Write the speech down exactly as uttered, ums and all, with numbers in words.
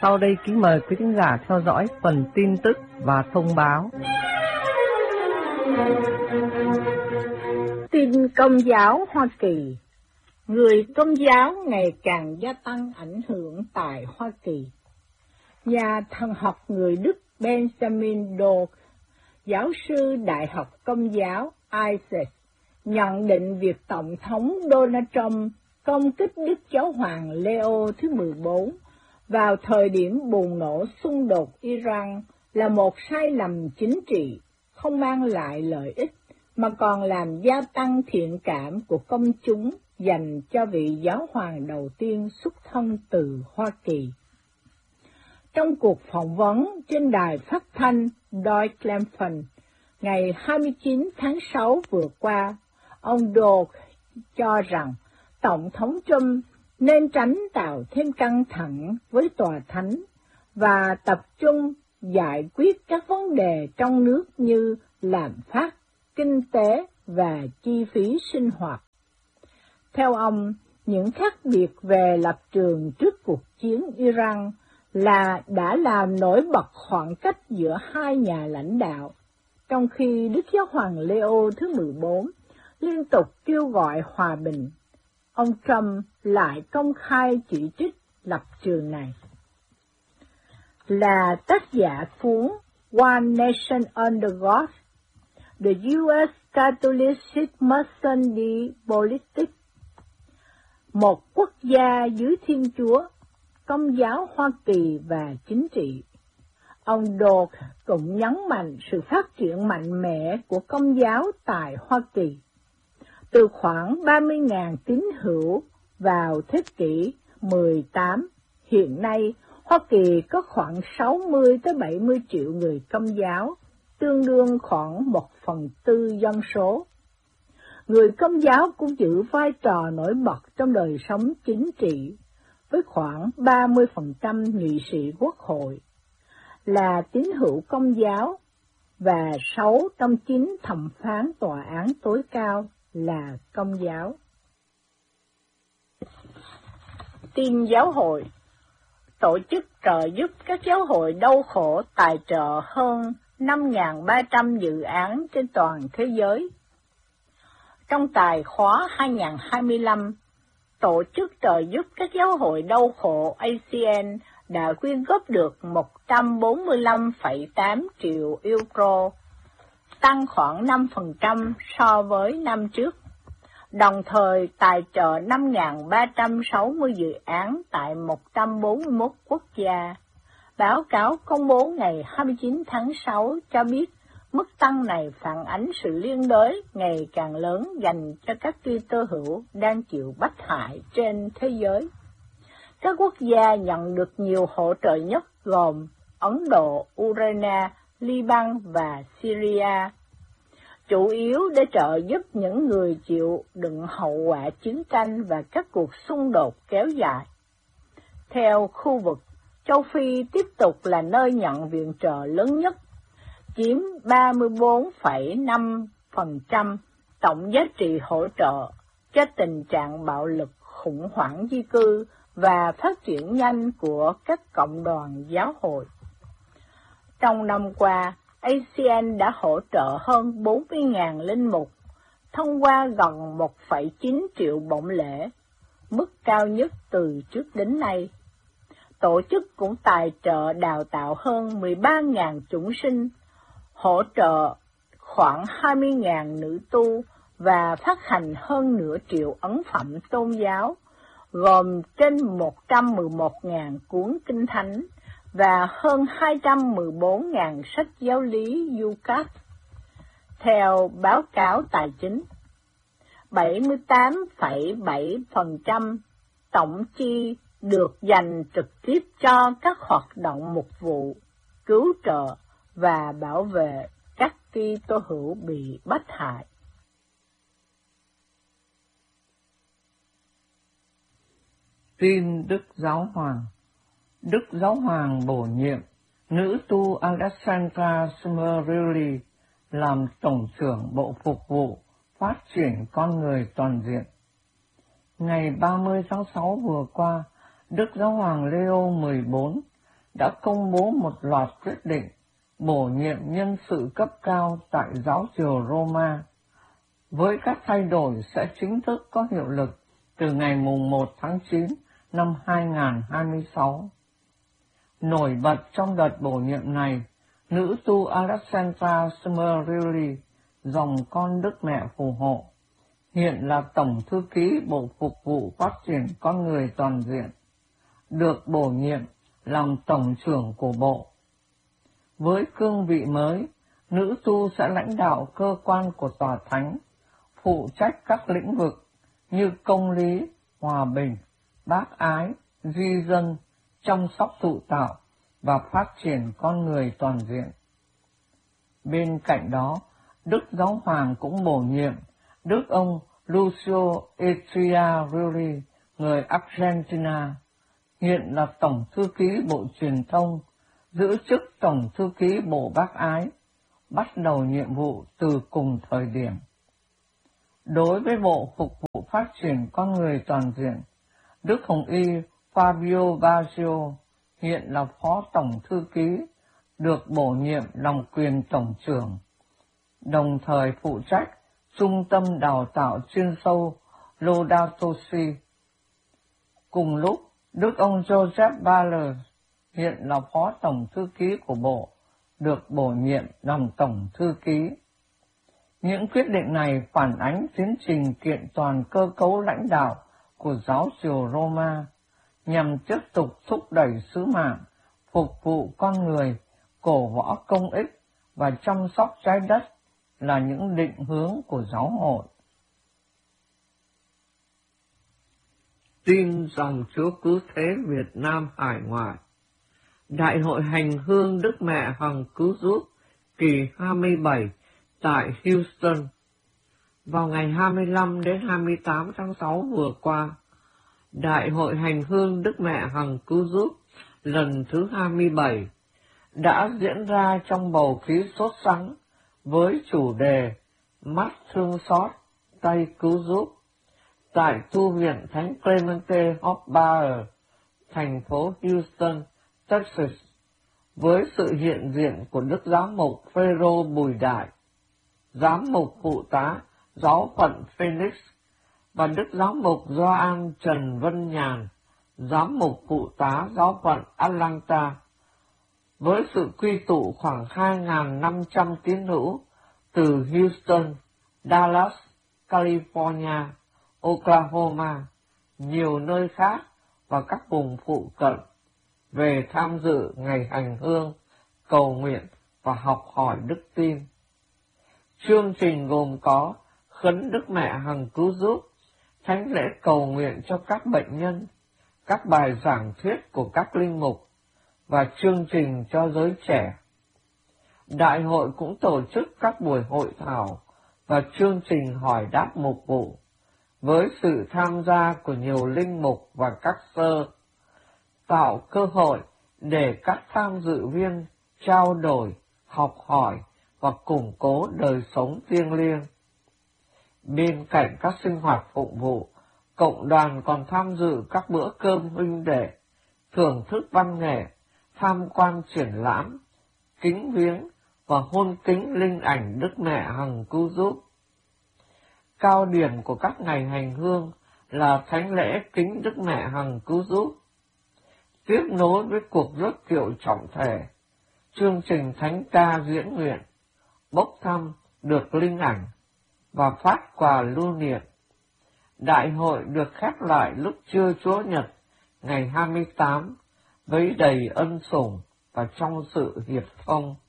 Sau đây kính mời quý khán giả theo dõi phần tin tức và thông báo. Tin Công giáo Hoa Kỳ. Người Công giáo ngày càng gia tăng ảnh hưởng tại Hoa Kỳ. Nhà thần học người Đức Benjamin Doak, giáo sư Đại học Công giáo Isaac, nhận định việc Tổng thống Donald Trump công kích Đức Giáo hoàng Leo thứ mười bốn vào thời điểm bùng nổ xung đột Iran là một sai lầm chính trị, không mang lại lợi ích, mà còn làm gia tăng thiện cảm của công chúng dành cho vị giáo hoàng đầu tiên xuất thân từ Hoa Kỳ. Trong cuộc phỏng vấn trên đài phát thanh Deutschlandfunk ngày hai mươi chín tháng sáu vừa qua, ông Doak cho rằng Tổng thống Trump nên tránh tạo thêm căng thẳng với tòa thánh và tập trung giải quyết các vấn đề trong nước như lạm phát, kinh tế và chi phí sinh hoạt. Theo ông, những khác biệt về lập trường trước cuộc chiến Iran là đã làm nổi bật khoảng cách giữa hai nhà lãnh đạo, trong khi Đức Giáo hoàng Leo thứ mười bốn liên tục kêu gọi hòa bình. Ông Trump lại công khai chỉ trích lập trường này. Là tác giả cuốn One Nation Under God, The u ét Catholicism in Politics, một quốc gia dưới Thiên Chúa, Công giáo Hoa Kỳ và chính trị. Ông Doak cũng nhấn mạnh sự phát triển mạnh mẽ của Công giáo tại Hoa Kỳ. Từ khoảng ba mươi nghìn tín hữu vào thế kỷ mười tám, hiện nay Hoa Kỳ có khoảng sáu mươi tới bảy mươi triệu người Công giáo, tương đương khoảng một phần tư dân số. Người Công giáo cũng giữ vai trò nổi bật trong đời sống chính trị, với khoảng ba mươi phần trăm nghị sĩ quốc hội là tín hữu Công giáo và sáu trong chín thẩm phán tòa án tối cao là Công giáo. Tin giáo hội. Tổ chức trợ giúp các giáo hội đau khổ tài trợ hơn năm nghìn ba trăm dự án trên toàn thế giới. Trong tài khóa hai nghìn không trăm hai mươi lăm, Tổ chức trợ giúp các giáo hội đau khổ a xê en đã quyên góp được một trăm bốn mươi lăm phẩy tám triệu euro, tăng khoảng năm phần trăm so với năm trước, đồng thời tài trợ năm nghìn ba trăm sáu mươi dự án tại một trăm bốn mươi mốt quốc gia. Báo cáo công bố ngày hai mươi chín tháng sáu cho biết mức tăng này phản ánh sự liên đới ngày càng lớn dành cho các Kitô hữu đang chịu bách hại trên thế giới. Các quốc gia nhận được nhiều hỗ trợ nhất gồm Ấn Độ, Ukraine, Liban và Syria, chủ yếu để trợ giúp những người chịu đựng hậu quả chiến tranh và các cuộc xung đột kéo dài. Theo khu vực, châu Phi tiếp tục là nơi nhận viện trợ lớn nhất, chiếm ba mươi tư phẩy năm phần trăm tổng giá trị hỗ trợ cho tình trạng bạo lực, khủng hoảng di cư và phát triển nhanh của các cộng đoàn giáo hội. Trong năm qua, a xê en đã hỗ trợ hơn bốn mươi nghìn linh mục, thông qua gần một phẩy chín triệu bổng lễ, mức cao nhất từ trước đến nay. Tổ chức cũng tài trợ đào tạo hơn mười ba nghìn chủng sinh, hỗ trợ khoảng hai mươi nghìn nữ tu và phát hành hơn nửa triệu ấn phẩm tôn giáo, gồm trên một trăm mười một nghìn cuốn kinh thánh và hơn hai trăm mười bốn nghìn sách giáo lý Yucat. Theo báo cáo tài chính, bảy mươi tám phẩy bảy phần trăm tổng chi được dành trực tiếp cho các hoạt động mục vụ, cứu trợ và bảo vệ các Kitô hữu bị bách hại. Tin Đức Giáo Hoàng. Đức Giáo Hoàng bổ nhiệm nữ tu Alexandra Smerili làm Tổng trưởng Bộ Phục vụ Phát triển Con Người Toàn diện. Ngày ba mươi tháng sáu vừa qua, Đức Giáo hoàng Leo mười bốn đã công bố một loạt quyết định bổ nhiệm nhân sự cấp cao tại giáo triều Roma, với các thay đổi sẽ chính thức có hiệu lực từ ngày mùng một tháng chín năm hai nghìn không trăm hai mươi sáu. Nổi bật trong đợt bổ nhiệm này, nữ tu Alexandra Smerili, dòng con Đức Mẹ phù hộ, hiện là Tổng Thư ký Bộ Phục vụ Phát triển Con Người Toàn diện, được bổ nhiệm làm Tổng trưởng của Bộ. Với cương vị mới, nữ tu sẽ lãnh đạo cơ quan của Tòa Thánh, phụ trách các lĩnh vực như công lý, hòa bình, bác ái, di dân, chăm sóc thụ tạo và phát triển con người toàn diện. Bên cạnh đó, Đức Giáo Hoàng cũng bổ nhiệm Đức ông Lucio Echeverri, người Argentina, hiện là Tổng Thư ký Bộ Truyền thông, giữ chức Tổng Thư ký Bộ Bác Ái, bắt đầu nhiệm vụ từ cùng thời điểm. Đối với Bộ Phục vụ Phát triển Con Người Toàn diện, Đức Hồng Y Fabio Baggio, hiện là Phó Tổng Thư ký, được bổ nhiệm làm quyền Tổng trưởng, đồng thời phụ trách Trung tâm Đào tạo chuyên sâu Laudato Si. Cùng lúc, Đức ông Joseph Baller, hiện là Phó Tổng Thư ký của Bộ, được bổ nhiệm làm Tổng Thư ký. Những quyết định này phản ánh tiến trình kiện toàn cơ cấu lãnh đạo của giáo triều Roma, nhằm tiếp tục thúc đẩy sứ mạng, phục vụ con người, cổ võ công ích và chăm sóc trái đất là những định hướng của giáo hội. Tin dòng Chúa Cứu Thế Việt Nam hải ngoại. Đại hội hành hương Đức Mẹ Hằng Cứu Giúp kỳ hai mươi bảy tại Houston vào ngày hai mươi lăm đến hai mươi tám tháng sáu vừa qua. Đại hội hành hương Đức Mẹ Hằng Cứu Giúp lần thứ hai mươi bảy đã diễn ra trong bầu khí sốt sắng với chủ đề Mắt thương xót, tay cứu giúp tại tu viện Thánh Clemente Hofbauer, thành phố Houston, Texas, với sự hiện diện của Đức Giám mục Phêrô Bùi Đại, Giám mục phụ tá Giáo phận Phoenix và Đức Giám mục Gioan Trần Vân Nhàn, Giám mục phụ tá Giáo phận Atlanta, với sự quy tụ khoảng hai nghìn năm trăm tín hữu từ Houston, Dallas, California, Oklahoma, nhiều nơi khác và các vùng phụ cận về tham dự ngày hành hương, cầu nguyện và học hỏi đức tin. Chương trình gồm có khấn Đức Mẹ Hằng Cứu Giúp, thánh lễ cầu nguyện cho các bệnh nhân, các bài giảng thuyết của các linh mục và chương trình cho giới trẻ. Đại hội cũng tổ chức các buổi hội thảo và chương trình hỏi đáp mục vụ, với sự tham gia của nhiều linh mục và các sơ, tạo cơ hội để các tham dự viên trao đổi, học hỏi và củng cố đời sống thiêng liêng. Bên cạnh các sinh hoạt phụng vụ, cộng đoàn còn tham dự các bữa cơm huynh đệ, thưởng thức văn nghệ, tham quan triển lãm, kính viếng và hôn kính linh ảnh Đức Mẹ Hằng Cứu Giúp. Cao điểm của các ngày hành hương là thánh lễ kính Đức Mẹ Hằng Cứu Giúp. Tiếp nối với cuộc rước kiệu trọng thể, chương trình thánh ca diễn nguyện, bốc thăm được linh ảnh và phát quà lưu niệm. Đại hội được khép lại lúc trưa Chúa Nhật ngày hai mươi tám với đầy ân sủng và trong sự hiệp thông.